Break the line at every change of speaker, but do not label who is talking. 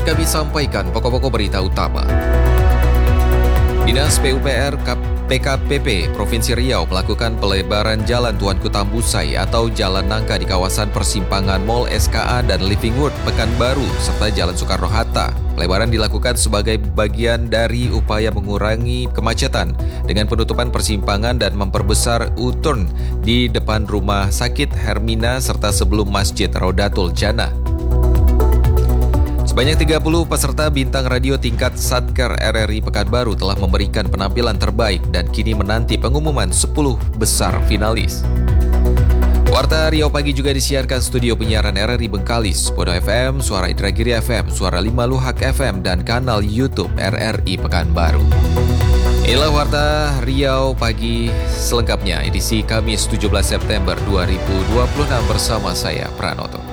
Berikut kami sampaikan pokok-pokok berita utama. Dinas PUPR PKPP Provinsi Riau melakukan pelebaran Jalan Tuanku Tambusai atau Jalan Nangka di kawasan persimpangan Mall SKA dan Livingwood, Pekanbaru, serta Jalan Soekarno-Hatta. Pelebaran dilakukan sebagai bagian dari upaya mengurangi kemacetan dengan penutupan persimpangan dan memperbesar U-turn di depan Rumah Sakit Hermina serta sebelum Masjid Raudatul Jannah. Sebanyak 30 peserta bintang radio tingkat Satker RRI Pekanbaru telah memberikan penampilan terbaik dan kini menanti pengumuman 10 besar finalis. Warta Riau Pagi juga disiarkan studio penyiaran RRI Bengkalis, Podo FM, Suara Indragiri FM, Suara 5 Luhak FM, dan kanal YouTube RRI Pekanbaru. Inilah Warta Riau Pagi selengkapnya, edisi Kamis 17 September 2026 bersama saya, Pranoto.